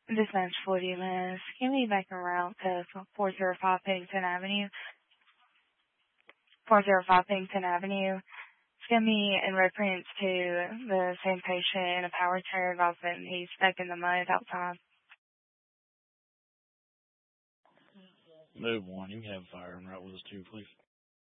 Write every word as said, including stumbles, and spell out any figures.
This man's forty minutes. Give me back around to four zero five Pennington Avenue. four zero five Pennington Avenue. It's going to be in reference to the same patient in a power chair advisement. He's stuck in the mud outside. Move one. You can have fire and right with us too, please.